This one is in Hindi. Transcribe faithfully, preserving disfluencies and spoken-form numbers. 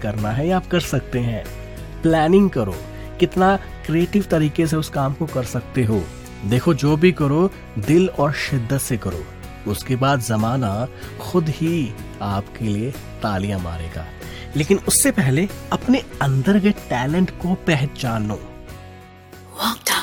करना है या आप कर सकते हैं। प्लानिंग करो, कितना क्रिएटिव तरीके से उस काम को कर सकते हो। देखो, जो भी करो दिल और शिद्दत से करो, उसके बाद जमाना खुद ही आपके लिए तालियां मारेगा। लेकिन उससे पहले अपने अंदर के टैलेंट को पहचानो।